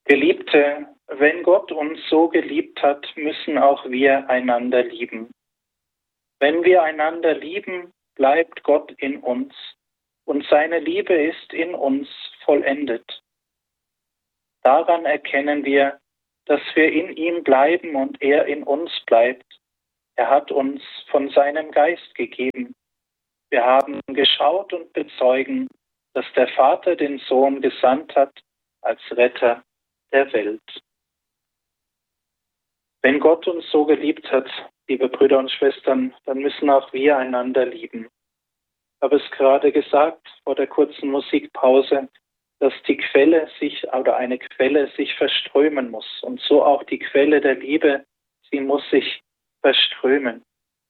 Geliebte, wenn Gott uns so geliebt hat, müssen auch wir einander lieben. Wenn wir einander lieben, bleibt Gott in uns und seine Liebe ist in uns vollendet. Daran erkennen wir, dass wir in ihm bleiben und er in uns bleibt. Er hat uns von seinem Geist gegeben. Wir haben geschaut und bezeugen, dass der Vater den Sohn gesandt hat als Retter der Welt. Wenn Gott uns so geliebt hat, liebe Brüder und Schwestern, dann müssen auch wir einander lieben. Ich habe es gerade gesagt vor der kurzen Musikpause, dass die Quelle eine Quelle sich verströmen muss. Und so auch die Quelle der Liebe, sie muss sich verströmen.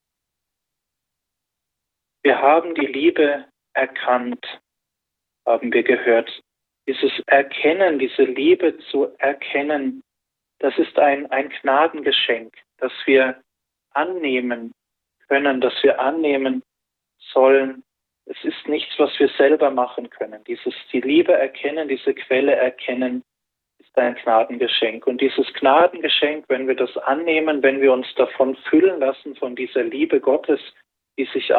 Wir haben die Liebe erkannt, haben wir gehört. Dieses Erkennen, diese Liebe zu erkennen, das ist ein Gnadengeschenk, das wir annehmen können, das wir annehmen sollen. Es ist nichts, was wir selber machen können. Die Liebe erkennen, diese Quelle erkennen, ist ein Gnadengeschenk. Und dieses Gnadengeschenk, wenn wir das annehmen, wenn wir uns davon füllen lassen, von dieser Liebe Gottes, die sich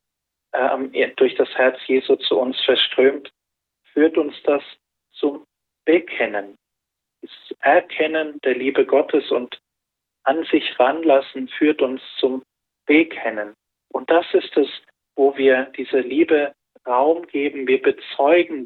durch das Herz Jesu zu uns verströmt, führt uns das zum Bekennen. Das Erkennen der Liebe Gottes und an sich ranlassen führt uns zum Bekennen. Und das ist es, wo wir dieser Liebe Raum geben. Wir bezeugen,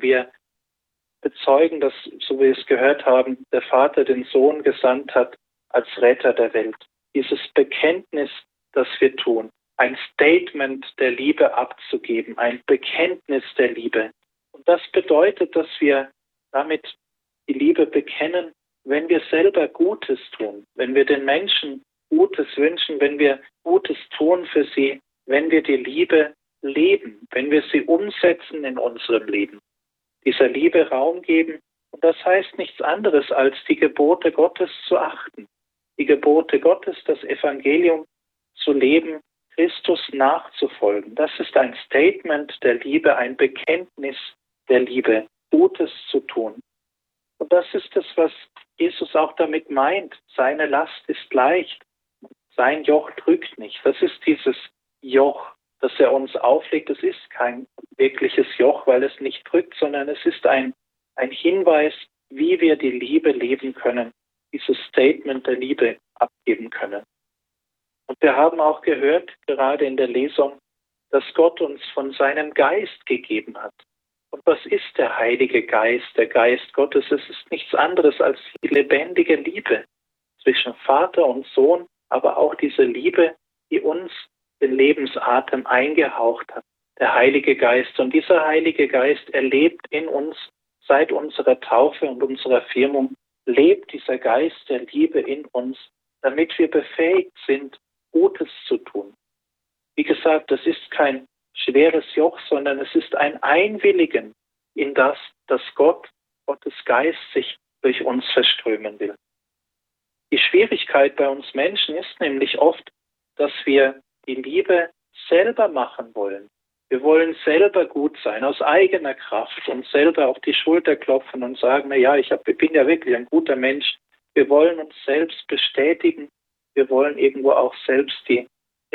dass, so wie wir es gehört haben, der Vater den Sohn gesandt hat als Retter der Welt. Dieses Bekenntnis, das wir tun, ein Statement der Liebe abzugeben, ein Bekenntnis der Liebe. Und das bedeutet, dass wir damit die Liebe bekennen, wenn wir selber Gutes tun, wenn wir den Menschen Gutes wünschen, wenn wir Gutes tun für sie, wenn wir die Liebe leben, wenn wir sie umsetzen in unserem Leben, dieser Liebe Raum geben. Und das heißt nichts anderes, als die Gebote Gottes zu achten, die Gebote Gottes, das Evangelium zu leben, Christus nachzufolgen. Das ist ein Statement der Liebe, ein Bekenntnis der Liebe, Gutes zu tun. Und das ist es, was Jesus auch damit meint. Seine Last ist leicht, sein Joch drückt nicht. Das ist dieses Joch, das er uns auflegt. Es ist kein wirkliches Joch, weil es nicht drückt, sondern es ist ein Hinweis, wie wir die Liebe leben können, dieses Statement der Liebe abgeben können. Und wir haben auch gehört, gerade in der Lesung, dass Gott uns von seinem Geist gegeben hat. Und was ist der Heilige Geist, der Geist Gottes? Es ist nichts anderes als die lebendige Liebe zwischen Vater und Sohn, aber auch diese Liebe, die uns den Lebensatem eingehaucht hat, der Heilige Geist. Und dieser Heilige Geist, er lebt in uns seit unserer Taufe und unserer Firmung, lebt dieser Geist der Liebe in uns, damit wir befähigt sind, Gutes zu tun. Wie gesagt, das ist kein schweres Joch, sondern es ist ein Einwilligen in das, dass Gottes Geist sich durch uns verströmen will. Die Schwierigkeit bei uns Menschen ist nämlich oft, dass wir die Liebe selber machen wollen. Wir wollen selber gut sein, aus eigener Kraft und selber auf die Schulter klopfen und sagen, ich bin ja wirklich ein guter Mensch. Wir wollen uns selbst bestätigen. Wir wollen irgendwo auch selbst die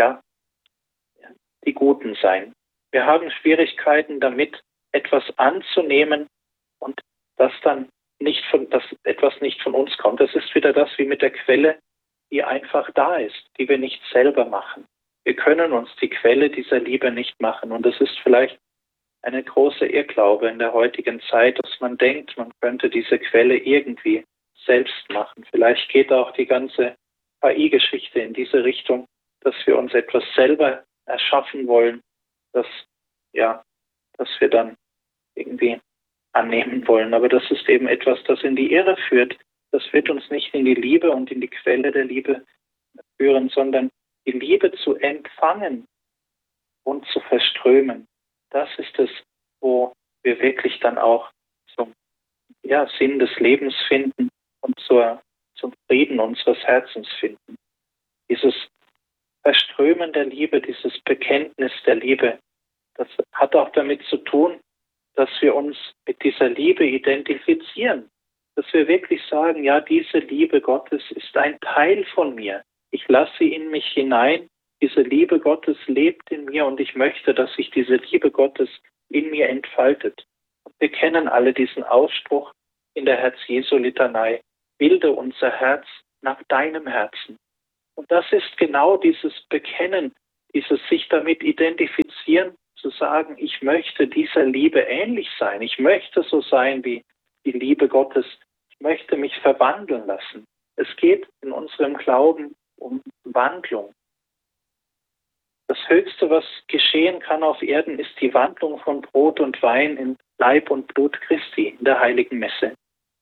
Guten sein. Wir haben Schwierigkeiten damit, etwas anzunehmen und dass etwas nicht von uns kommt. Das ist wieder das wie mit der Quelle, die einfach da ist, die wir nicht selber machen. Wir können uns die Quelle dieser Liebe nicht machen. Und das ist vielleicht eine große Irrglaube in der heutigen Zeit, dass man denkt, man könnte diese Quelle irgendwie selbst machen. Vielleicht geht auch die ganze KI-Geschichte in diese Richtung, dass wir uns etwas selber erschaffen wollen, dass wir dann irgendwie annehmen wollen. Aber das ist eben etwas, das in die Irre führt. Das wird uns nicht in die Liebe und in die Quelle der Liebe führen, sondern die Liebe zu empfangen und zu verströmen. Das ist es, wo wir wirklich dann auch zum Sinn des Lebens finden und zum Frieden unseres Herzens finden. Dieses Verströmen der Liebe, dieses Bekenntnis der Liebe, das hat auch damit zu tun, dass wir uns mit dieser Liebe identifizieren. Dass wir wirklich sagen, ja, diese Liebe Gottes ist ein Teil von mir. Ich lasse sie in mich hinein. Diese Liebe Gottes lebt in mir und ich möchte, dass sich diese Liebe Gottes in mir entfaltet. Und wir kennen alle diesen Ausspruch in der Herz-Jesu-Litanei: Bilde unser Herz nach deinem Herzen. Und das ist genau dieses Bekennen, dieses sich damit identifizieren, zu sagen, ich möchte dieser Liebe ähnlich sein. Ich möchte so sein wie die Liebe Gottes. Ich möchte mich verwandeln lassen. Es geht in unserem Glauben um Wandlung. Das Höchste, was geschehen kann auf Erden, ist die Wandlung von Brot und Wein in Leib und Blut Christi in der Heiligen Messe.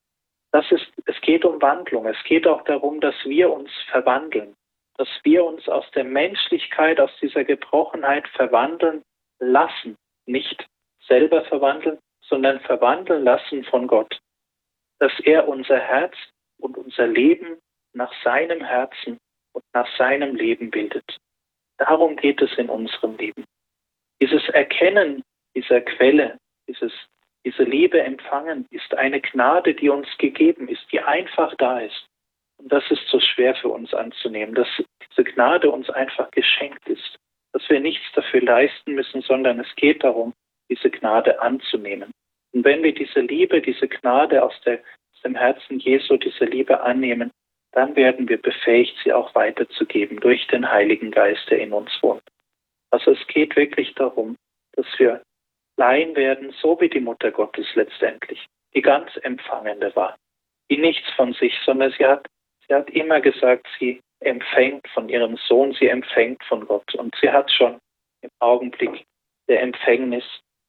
Es geht um Wandlung. Es geht auch darum, dass wir uns verwandeln, dass wir uns aus der Menschlichkeit, aus dieser Gebrochenheit verwandeln lassen. Nicht selber verwandeln, sondern verwandeln lassen von Gott. Dass er unser Herz und unser Leben nach seinem Herzen und nach seinem Leben bildet. Darum geht es in unserem Leben. Dieses Erkennen dieser Quelle, diese Liebe empfangen, ist eine Gnade, die uns gegeben ist, die einfach da ist. Und das ist so schwer für uns anzunehmen, dass diese Gnade uns einfach geschenkt ist, dass wir nichts dafür leisten müssen, sondern es geht darum, diese Gnade anzunehmen. Und wenn wir diese Liebe, diese Gnade aus dem Herzen Jesu, diese Liebe annehmen, dann werden wir befähigt, sie auch weiterzugeben durch den Heiligen Geist, der in uns wohnt. Also es geht wirklich darum, dass wir klein werden, so wie die Mutter Gottes letztendlich, die ganz Empfangende war, die nichts von sich, sondern sie hat immer gesagt, sie empfängt von ihrem Sohn, sie empfängt von Gott. Und sie hat schon im Augenblick der Empfängnis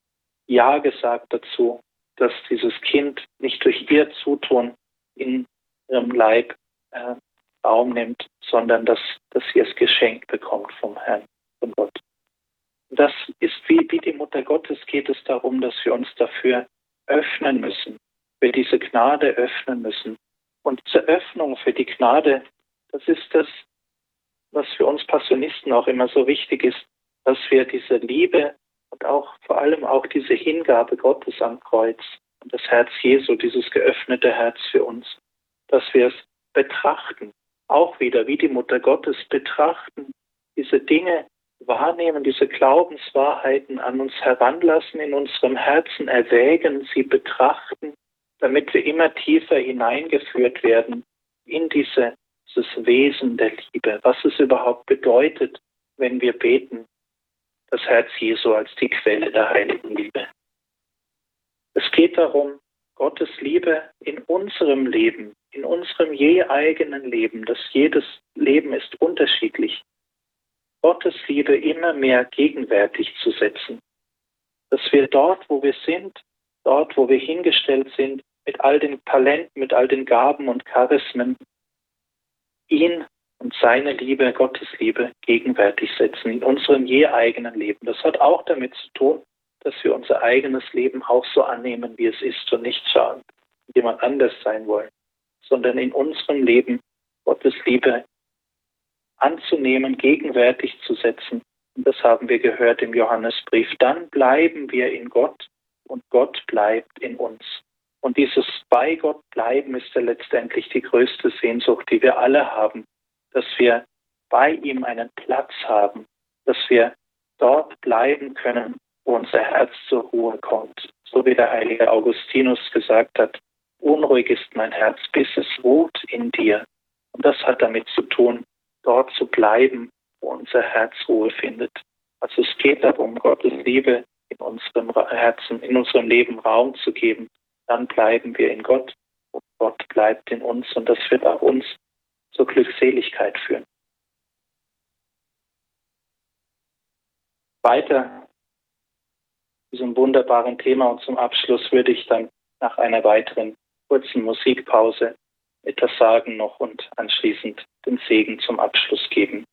Ja gesagt dazu, dass dieses Kind nicht durch ihr Zutun in ihrem Leib Raum nimmt, sondern dass sie es geschenkt bekommt vom Herrn, von Gott. Und das ist wie die Mutter Gottes, geht es darum, dass wir uns dafür öffnen müssen, für diese Gnade öffnen müssen. Und diese Öffnung für die Gnade, das ist das, was für uns Passionisten auch immer so wichtig ist, dass wir diese Liebe und auch vor allem auch diese Hingabe Gottes am Kreuz und das Herz Jesu, dieses geöffnete Herz für uns, dass wir es betrachten, auch wieder wie die Mutter Gottes betrachten, diese Dinge wahrnehmen, diese Glaubenswahrheiten an uns heranlassen, in unserem Herzen erwägen, sie betrachten, damit wir immer tiefer hineingeführt werden in dieses Wesen der Liebe, was es überhaupt bedeutet, wenn wir beten, das Herz Jesu als die Quelle der heiligen Liebe. Es geht darum, Gottes Liebe in unserem Leben, in unserem je eigenen Leben, dass jedes Leben ist unterschiedlich, Gottes Liebe immer mehr gegenwärtig zu setzen. Dass wir dort, wo wir sind, dort, wo wir hingestellt sind, mit all den Talenten, mit all den Gaben und Charismen, ihn und seine Liebe, Gottes Liebe, gegenwärtig setzen in unserem je eigenen Leben. Das hat auch damit zu tun, dass wir unser eigenes Leben auch so annehmen, wie es ist und nicht schauen, jemand anders sein wollen, sondern in unserem Leben Gottes Liebe anzunehmen, gegenwärtig zu setzen. Und das haben wir gehört im Johannesbrief. Dann bleiben wir in Gott und Gott bleibt in uns. Und dieses bei Gott bleiben ist ja letztendlich die größte Sehnsucht, die wir alle haben, dass wir bei ihm einen Platz haben, dass wir dort bleiben können, wo unser Herz zur Ruhe kommt. So wie der heilige Augustinus gesagt hat, unruhig ist mein Herz, bis es ruht in dir. Und das hat damit zu tun, dort zu bleiben, wo unser Herz Ruhe findet. Also es geht darum, Gottes Liebe in unserem Herzen, in unserem Leben Raum zu geben. Dann bleiben wir in Gott und Gott bleibt in uns und das wird auch uns zur Glückseligkeit führen. Weiter diesem wunderbaren Thema und zum Abschluss würde ich dann nach einer weiteren kurzen Musikpause etwas sagen noch und anschließend den Segen zum Abschluss geben.